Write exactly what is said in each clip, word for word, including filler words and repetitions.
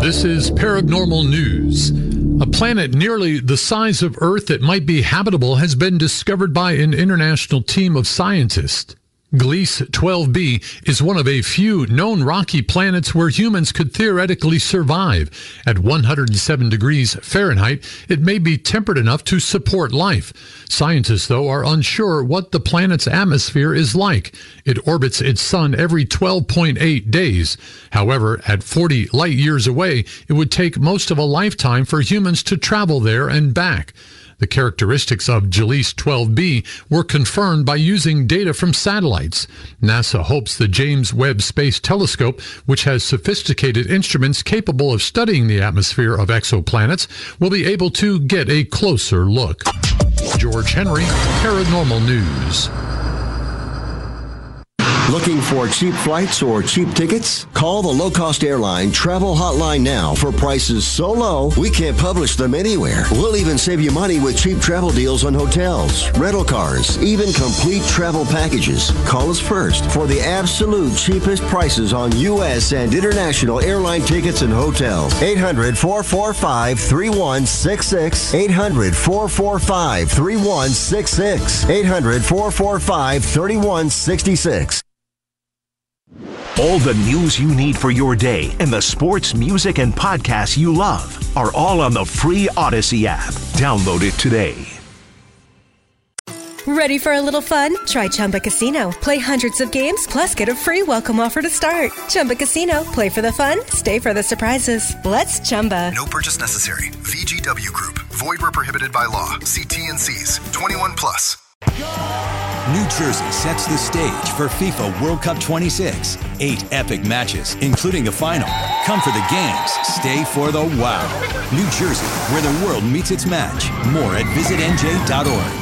This is Paranormal News. A planet nearly the size of Earth that might be habitable has been discovered by an international team of scientists. Gliese twelve b is one of a few known rocky planets where humans could theoretically survive. At one hundred seven degrees Fahrenheit, it may be temperate enough to support life. Scientists, though, are unsure what the planet's atmosphere is like. It orbits its sun every twelve point eight days. However, at forty light years away, it would take most of a lifetime for humans to travel there and back. The characteristics of Gliese twelve b were confirmed by using data from satellites. NASA hopes the James Webb Space Telescope, which has sophisticated instruments capable of studying the atmosphere of exoplanets, will be able to get a closer look. George Henry, Paranormal News. Looking for cheap flights or cheap tickets? Call the low-cost airline travel hotline now for prices so low we can't publish them anywhere. We'll even save you money with cheap travel deals on hotels, rental cars, even complete travel packages. Call us first for the absolute cheapest prices on U S and international airline tickets and hotels. eight hundred, four four five, three one six six. eight hundred, four four five, three one six six. eight hundred, four four five, three one six six. All the news you need for your day and the sports, music, and podcasts you love are all on the free Odyssey app. Download it today. Ready for a little fun? Try Chumba Casino. Play hundreds of games, plus get a free welcome offer to start. Chumba Casino. Play for the fun, stay for the surprises. Let's Chumba. No purchase necessary. V G W Group. Void where prohibited by law. See T N Cs. twenty-one plus. New Jersey sets the stage for FIFA World Cup twenty-six. Eight epic matches, including the final. Come for the games, stay for the wow. New Jersey, where the world meets its match. More at visit N J dot org.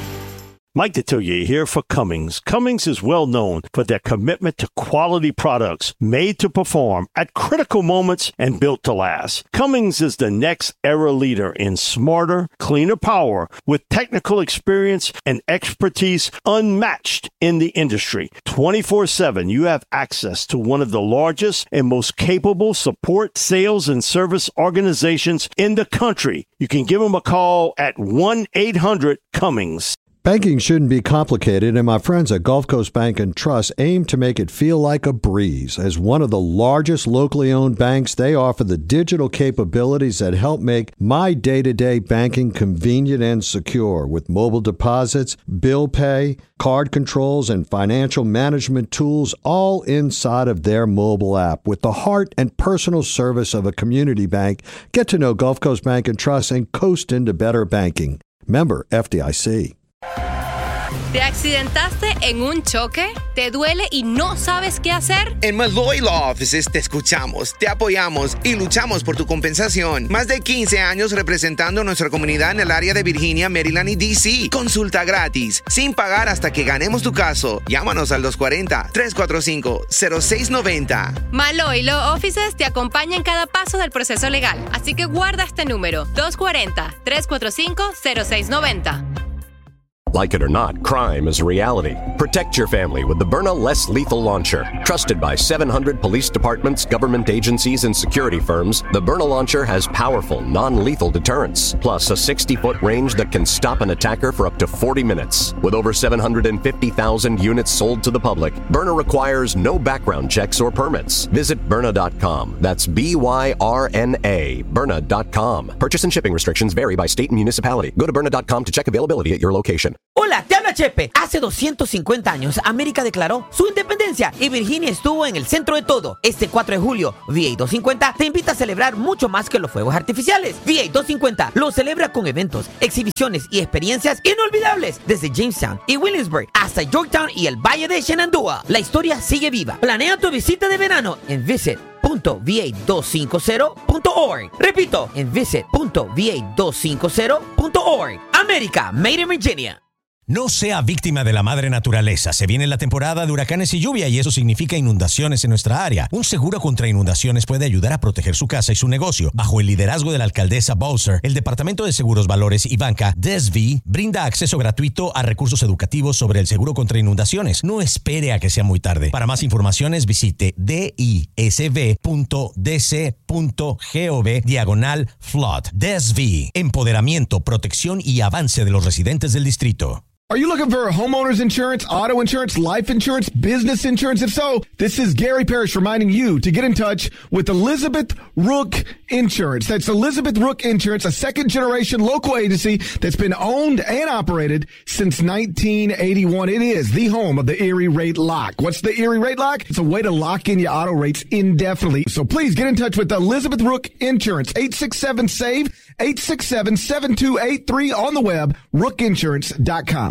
Mike Detillier here for Cummings. Cummings is well known for their commitment to quality products made to perform at critical moments and built to last. Cummings is the next era leader in smarter, cleaner power with technical experience and expertise unmatched in the industry. twenty-four seven, you have access to one of the largest and most capable support, sales, and service organizations in the country. You can give them a call at one eight hundred Cummings. Banking shouldn't be complicated, and my friends at Gulf Coast Bank and Trust aim to make it feel like a breeze. As one of the largest locally owned banks, they offer the digital capabilities that help make my day-to-day banking convenient and secure. With mobile deposits, bill pay, card controls, and financial management tools all inside of their mobile app. With the heart and personal service of a community bank, get to know Gulf Coast Bank and Trust and coast into better banking. Member F D I C. ¿Te accidentaste en un choque? ¿Te duele y no sabes qué hacer? En Malloy Law Offices te escuchamos, te apoyamos y luchamos por tu compensación. Más de quince años representando a nuestra comunidad en el área de Virginia, Maryland y D C. Consulta gratis, sin pagar hasta que ganemos tu caso. Llámanos al dos cuatro cero, tres cuatro cinco, cero seis nueve cero. Malloy Law Offices te acompaña en cada paso del proceso legal. Así que guarda este número, dos cuatro cero, tres cuatro cinco, cero seis nueve cero. Like it or not, crime is a reality. Protect your family with the Byrna Less Lethal Launcher. Trusted by seven hundred police departments, government agencies, and security firms, the Byrna Launcher has powerful, non-lethal deterrence, plus a sixty-foot range that can stop an attacker for up to forty minutes. With over seven hundred fifty thousand units sold to the public, Byrna requires no background checks or permits. Visit Byrna dot com. That's B Y R N A, Byrna dot com. Purchase and shipping restrictions vary by state and municipality. Go to Byrna dot com to check availability at your location. Hola, te habla Chepe. Hace doscientos cincuenta años, América declaró su independencia y Virginia estuvo en el centro de todo. Este cuatro de julio, V A doscientos cincuenta te invita a celebrar mucho más que los fuegos artificiales. V A doscientos cincuenta lo celebra con eventos, exhibiciones y experiencias inolvidables desde Jamestown y Williamsburg hasta Yorktown y el Valle de Shenandoah. La historia sigue viva. Planea tu visita de verano en visit punto v a doscientos cincuenta punto org. Repito, en visit punto v a doscientos cincuenta punto org. América, made in Virginia. No sea víctima de la madre naturaleza. Se viene la temporada de huracanes y lluvia y eso significa inundaciones en nuestra área. Un seguro contra inundaciones puede ayudar a proteger su casa y su negocio. Bajo el liderazgo de la alcaldesa Bowser, el Departamento de Seguros, Valores y Banca, D S V, brinda acceso gratuito a recursos educativos sobre el seguro contra inundaciones. No espere a que sea muy tarde. Para más informaciones visite disv punto d c punto punto gov diagonal flood. D E S V, empoderamiento, protección y avance de los residentes del distrito. Are you looking for homeowners insurance, auto insurance, life insurance, business insurance? If so, this is Gary Parrish reminding you to get in touch with Elizabeth Rook Insurance. That's Elizabeth Rook Insurance, a second-generation local agency that's been owned and operated since nineteen eighty-one. It is the home of the Erie Rate Lock. What's the Erie Rate Lock? It's a way to lock in your auto rates indefinitely. So please get in touch with Elizabeth Rook Insurance, eight six seven, S A V E, eight six seven, seven two eight three on the web, rook insurance dot com.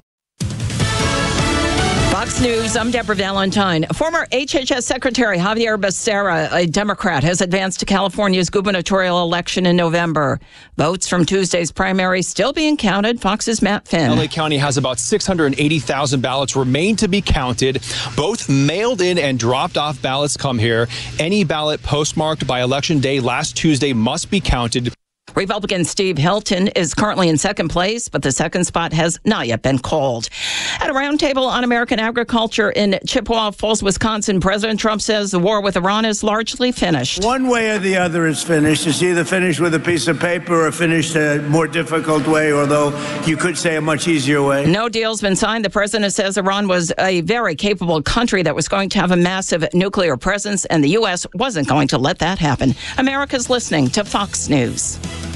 Fox News, I'm Deborah Valentine. Former H H S Secretary Javier Becerra, a Democrat, has advanced to California's gubernatorial election in November. Votes from Tuesday's primary still being counted. Fox's Matt Finn. L A County has about six hundred eighty thousand ballots remain to be counted. Both mailed in and dropped off ballots come here. Any ballot postmarked by Election Day last Tuesday must be counted. Republican Steve Hilton is currently in second place, but the second spot has not yet been called. At a roundtable on American agriculture in Chippewa Falls, Wisconsin, President Trump says the war with Iran is largely finished. One way or the other is finished. It's either finished with a piece of paper or finished a more difficult way, although you could say a much easier way. No deal's been signed. The president says Iran was a very capable country that was going to have a massive nuclear presence, and the U S wasn't going to let that happen. America's listening to Fox News.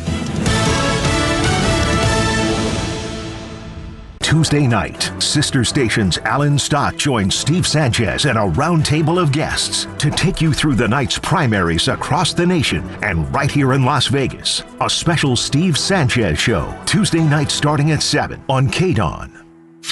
Tuesday night, sister stations Alan Stock joins Steve Sanchez and a roundtable of guests to take you through the night's primaries across the nation and right here in Las Vegas. A special Steve Sanchez show, Tuesday night starting at seven on K D O N.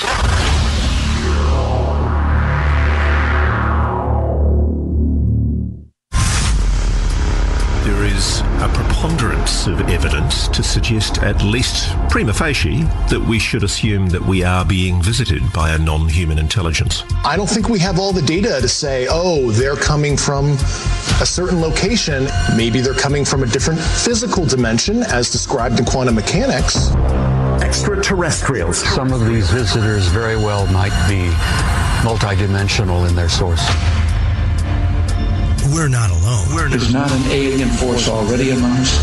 There is a preponderance of evidence to suggest, at least prima facie, that we should assume that we are being visited by a non-human intelligence. I don't think we have all the data to say, oh, they're coming from a certain location. Maybe they're coming from a different physical dimension, as described in quantum mechanics. Extraterrestrials. Some of these visitors very well might be multidimensional in their source. We're not alone. We're There's not an alien force already among us.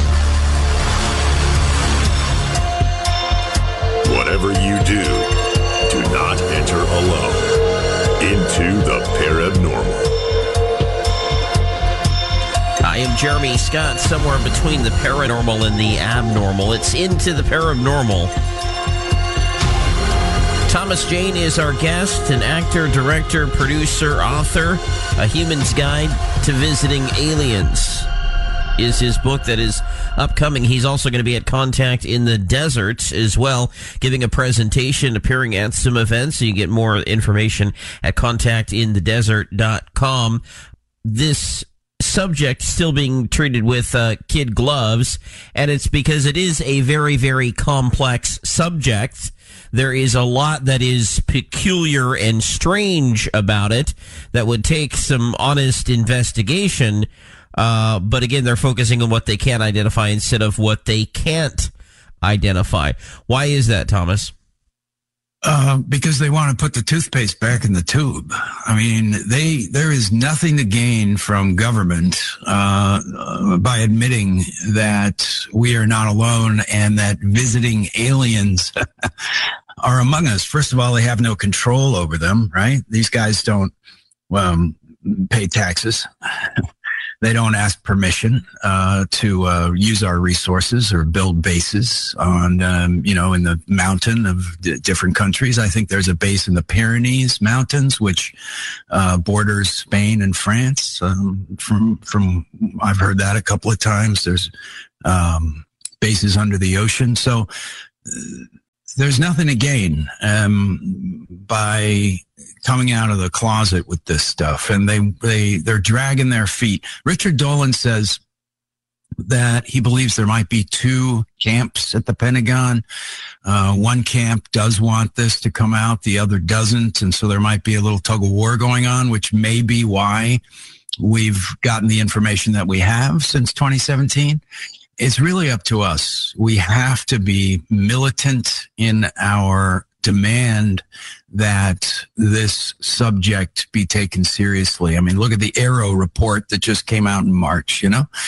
Whatever you do, do not enter alone into the Parabnormal. I am Jeremy Scott, somewhere between the paranormal and the abnormal. It's Into the Paranormal. Thomas Jane is our guest, an actor, director, producer, author. A Human's Guide to Visiting Aliens is his book that is upcoming. He's also going to be at Contact in the Desert as well, giving a presentation, appearing at some events. So you get more information at contact in the desert dot com. This subject still being treated with uh, kid gloves, and it's because it is a very, very complex subject. There is a lot that is peculiar and strange about it that would take some honest investigation. Uh, but again, they're focusing on what they can identify instead of what they can't identify. Why is that, Thomas? Uh, because they want to put the toothpaste back in the tube. I mean, they there is nothing to gain from government uh, uh, by admitting that we are not alone and that visiting aliens are among us. First of all, they have no control over them, right? These guys don't um, pay taxes. They don't ask permission uh, to uh, use our resources or build bases on, um, you know, in the mountain of d- different countries. I think there's a base in the Pyrenees Mountains, which uh, borders Spain and France. Um, from from I've heard that a couple of times. There's um, bases under the ocean, so uh, there's nothing to gain um, by coming out of the closet with this stuff, and they, they, they're dragging their feet. Richard Dolan says that he believes there might be two camps at the Pentagon. Uh, one camp does want this to come out, the other doesn't, and so there might be a little tug of war going on, which may be why we've gotten the information that we have since twenty seventeen. It's really up to us. We have to be militant in our demand that this subject be taken seriously. I mean, look at the Arrow report that just came out in March, you know?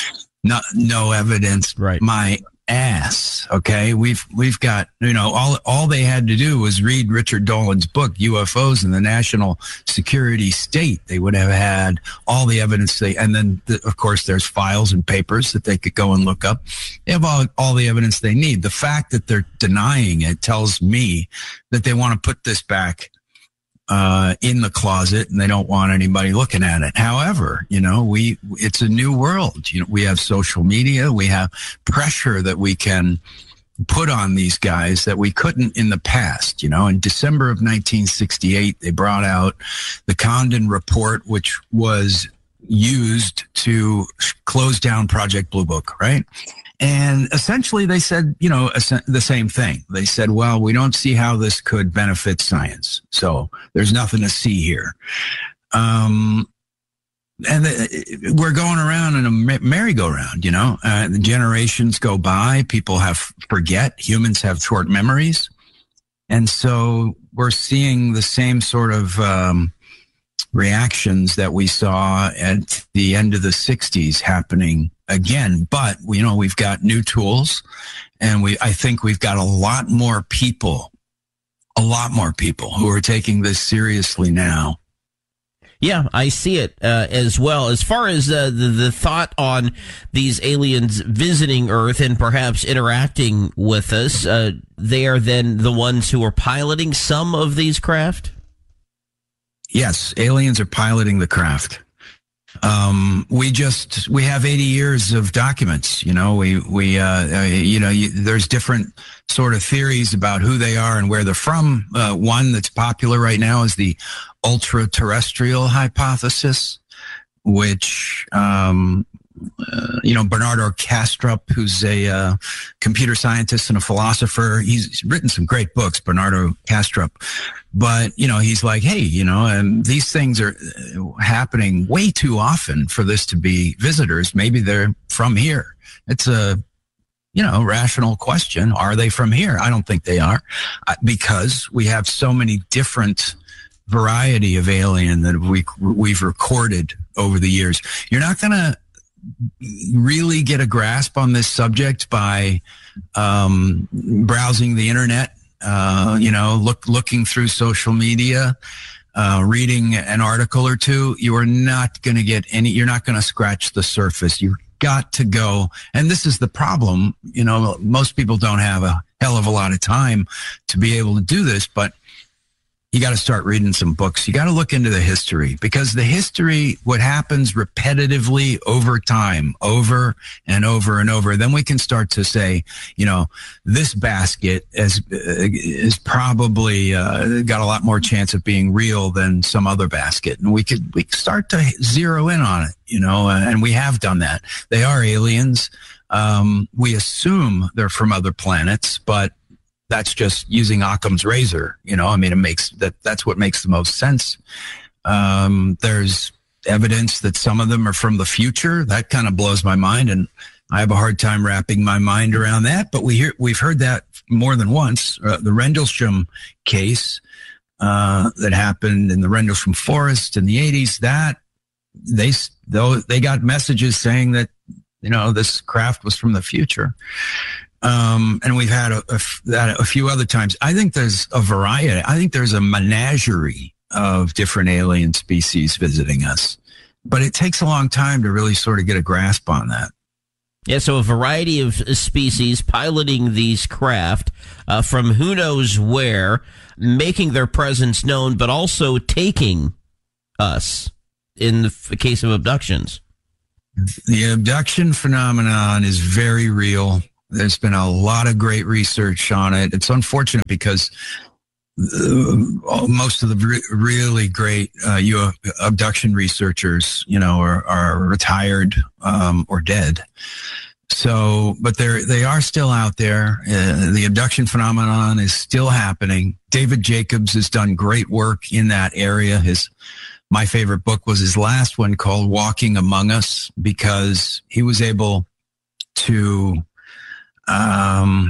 no, no evidence. Right. My ass. Okay. We've, we've got, you know, all, all they had to do was read Richard Dolan's book, U F Os and the National Security State. They would have had all the evidence they, and then the, of course there's files and papers that they could go and look up. They have all, all the evidence they need. The fact that they're denying it tells me that they want to put this back uh, in the closet and they don't want anybody looking at it. However, you know, we, it's a new world. You know, we have social media, we have pressure that we can put on these guys that we couldn't in the past. You know, in December of nineteen sixty-eight, they brought out the Condon Report, which was used to close down Project Blue Book, right? And essentially they said, you know, the same thing. They said, well, we don't see how this could benefit science. So there's nothing to see here. Um, and the, we're going around in a merry-go-round, you know, uh, the generations go by, people have forget, humans have short memories. And so we're seeing the same sort of, um, reactions that we saw at the end of the sixties happening again. But, you know, we've got new tools and we, I think we've got a lot more people, a lot more people who are taking this seriously now. Yeah, I see it uh, as well. As far as uh, the, the thought on these aliens visiting Earth and perhaps interacting with us, uh, they are then the ones who are piloting some of these craft? Yes, aliens are piloting the craft. Um, we just, we have eighty years of documents, you know, we, we, uh, uh you know, you, there's different sort of theories about who they are and where they're from. Uh, one that's popular right now is the ultra-terrestrial hypothesis, which, um, uh, you know, Bernardo Kastrup, who's a uh, computer scientist and a philosopher, he's written some great books, Bernardo Kastrup. But, you know, he's like, hey, you know, um, these things are happening way too often for this to be visitors. Maybe they're from here. It's a, you know, rational question. Are they from here? I don't think they are, uh, because we have so many different variety of alien that we, we've recorded over the years. You're not going to really get a grasp on this subject by um, browsing the internet. Uh, you know, look, looking through social media, uh, reading an article or two. You are not going to get any, you're not going to scratch the surface. You've got to go. And this is the problem. You know, most people don't have a hell of a lot of time to be able to do this, but you got to start reading some books. You got to look into the history, because the history, what happens repetitively over time, over and over and over, then we can start to say, you know, this basket is, is probably uh, got a lot more chance of being real than some other basket. And we could, we could start to zero in on it, you know, and we have done that. They are aliens. Um, we assume they're from other planets, but that's just using Occam's razor. You know, I mean, it makes that, that's what makes the most sense. Um, there's evidence that some of them are from the future. That kind of blows my mind. And I have a hard time wrapping my mind around that, but we hear, we've heard that more than once. Uh, the Rendlesham case, uh, that happened in the Rendlesham Forest in the eighties, that they, though they got messages saying that, you know, this craft was from the future. Um, and we've had a, a, that a few other times. I think there's a variety. I think there's a menagerie of different alien species visiting us, but it takes a long time to really sort of get a grasp on that. Yeah, so a variety of species piloting these craft uh, from who knows where, making their presence known, but also taking us in the f- case of abductions. The abduction phenomenon is very real. There's been a lot of great research on it. It's unfortunate because uh, most of the re- really great uh, U F O abduction researchers, you know, are, are retired um, or dead. So, but they're, they are still out there. Uh, the abduction phenomenon is still happening. David Jacobs has done great work in that area. His, my favorite book was his last one called Walking Among Us, because he was able to um,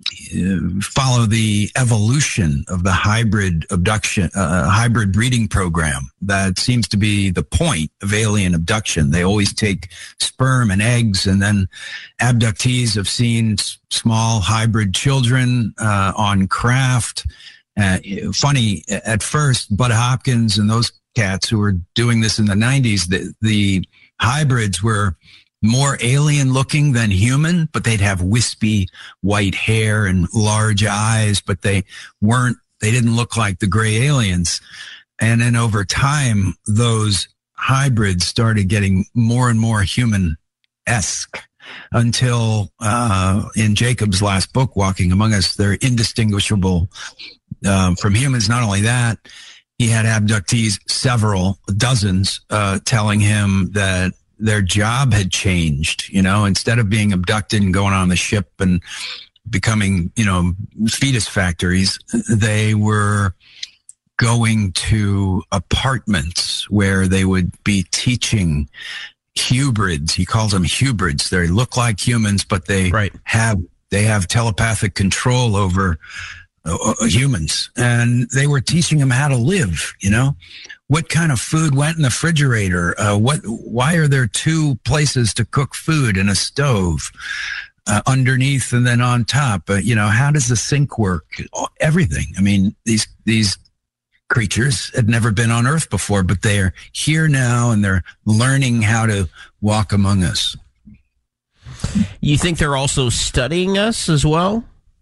follow the evolution of the hybrid abduction, uh, hybrid breeding program. That seems to be the point of alien abduction. They always take sperm and eggs, and then abductees have seen s- small hybrid children uh, on craft. Uh, funny, at first, Bud Hopkins and those cats who were doing this in the nineties, the, the hybrids were more alien looking than human, but they'd have wispy white hair and large eyes, but they weren't, they didn't look like the gray aliens. And then over time, those hybrids started getting more and more human-esque until uh, in Jacob's last book, Walking Among Us, they're indistinguishable uh, from humans. Not only that, he had abductees, several dozens, uh, telling him that their job had changed. You know, instead of being abducted and going on the ship and becoming, you know, fetus factories, they were going to apartments where they would be teaching hybrids. He calls them hybrids. They look like humans, but they right. have they have telepathic control over uh, humans, and they were teaching them how to live. You know, what kind of food went in the refrigerator? Uh, what? Why are there two places to cook food and a stove uh, underneath and then on top? Uh, you know, how does the sink work? Everything. I mean, these these creatures had never been on Earth before, but they are here now, and they're learning how to walk among us. You think they're also studying us as well?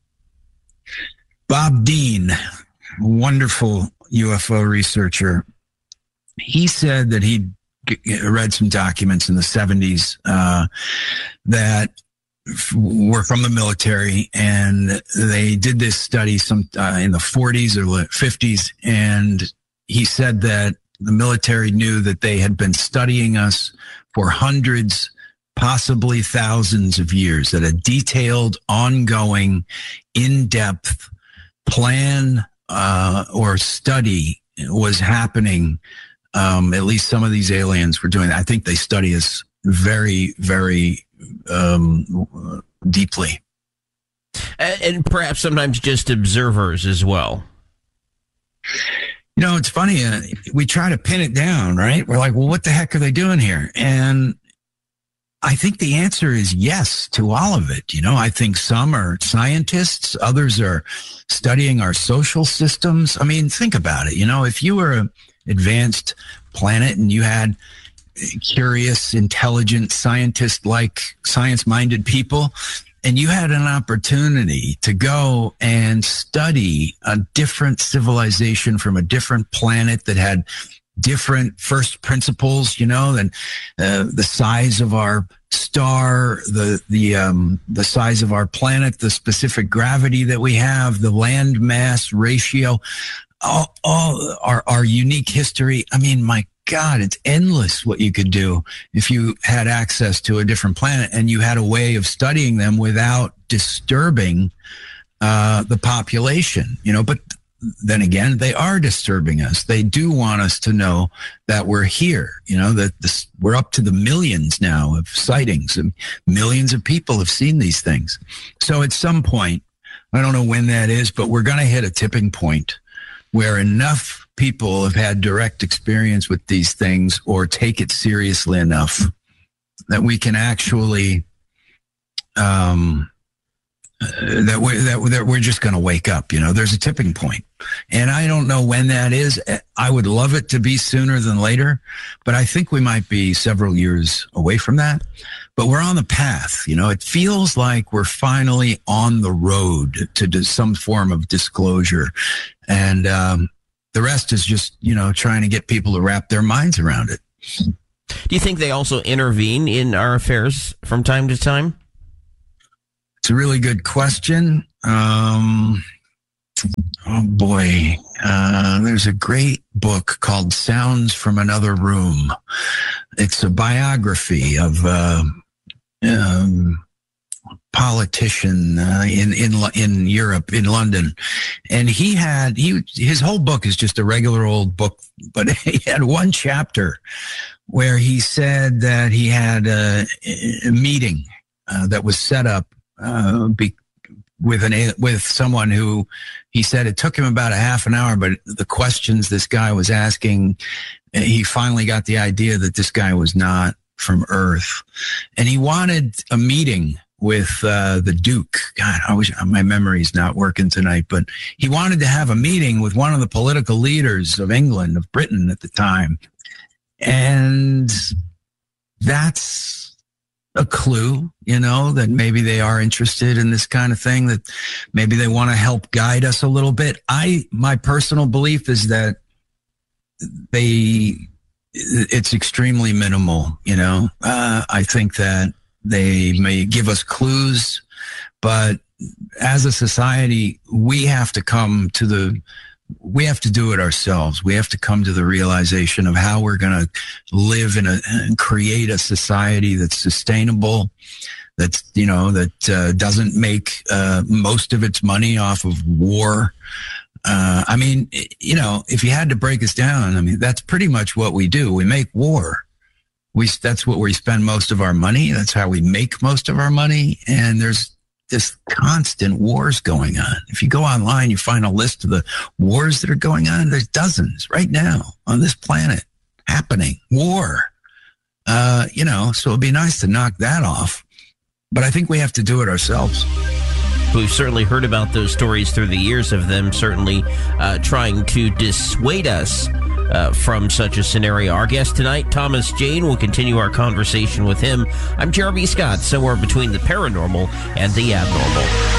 Bob Dean, wonderful U F O researcher, he said that he read some documents in the seventies uh, that were from the military, and they did this study some uh, in the forties or fifties, and he said that the military knew that they had been studying us for hundreds, possibly thousands of years, that a detailed, ongoing, in-depth plan uh, or study was happening. Um, at least some of these aliens were doing that. I think they study us very, very um, deeply. And, and perhaps sometimes just observers as well. You know, it's funny. Uh, we try to pin it down, right? We're like, well, what the heck are they doing here? And I think the answer is yes to all of it. You know, I think some are scientists, others are studying our social systems. I mean, think about it. You know, if you were an advanced planet and you had curious, intelligent, scientist-like, science-minded people, and you had an opportunity to go and study a different civilization from a different planet that had different first principles, you know, and uh, the size of our star, the the um, the size of our planet, the specific gravity that we have, the land mass ratio, all, all our our unique history. I mean, my God, it's endless what you could do if you had access to a different planet and you had a way of studying them without disturbing uh, the population, you know, but then again, they are disturbing us. They do want us to know that we're here, you know, that this, we're up to the millions now of sightings, and millions of people have seen these things. So at some point, I don't know when that is, but we're going to hit a tipping point where enough people have had direct experience with these things or take it seriously enough that we can actually, um, Uh, that we're, that, that we're just going to wake up. You know, there's a tipping point. And I don't know when that is. I would love it to be sooner than later, but I think we might be several years away from that. But we're on the path. You know, it feels like we're finally on the road to do some form of disclosure. And um, the rest is just, you know, trying to get people to wrap their minds around it. Do you think they also intervene in our affairs from time to time? It's a really good question. Um, oh boy, uh, there's a great book called Sounds from Another Room. It's a biography of uh, um, a politician uh, in in in Europe, in London, and he had he his whole book is just a regular old book, but he had one chapter where he said that he had a, a meeting uh, that was set up. Uh, be, with an with someone who he said it took him about a half an hour, but the questions this guy was asking, he finally got the idea that this guy was not from Earth, and he wanted a meeting with uh, the Duke. God, I wish my memory's not working tonight, but he wanted to have a meeting with one of the political leaders of England, of Britain at the time, and that's a clue, you know, that maybe they are interested in this kind of thing, that maybe they want to help guide us a little bit. I, my personal belief is that they, it's extremely minimal, you know. Uh, I think that they may give us clues, but as a society, we have to come to the, we have to do it ourselves. We have to come to the realization of how we're going to live in a, and create a society that's sustainable, that's, you know, that uh, doesn't make uh, most of its money off of war. Uh, I mean, you know, if you had to break us down, I mean, that's pretty much what we do. We make war. We, that's what we spend most of our money. That's how we make most of our money. And there's this constant wars going on. If you go online, you find a list of the wars that are going on. There's dozens right now on this planet happening. War. Uh, you know, so it'd be nice to knock that off. But I think we have to do it ourselves. We've certainly heard about those stories through the years of them certainly uh, trying to dissuade us uh, from such a scenario. Our guest tonight, Thomas Jane, will continue our conversation with him. I'm Jeremy Scott, somewhere between the paranormal and the abnormal.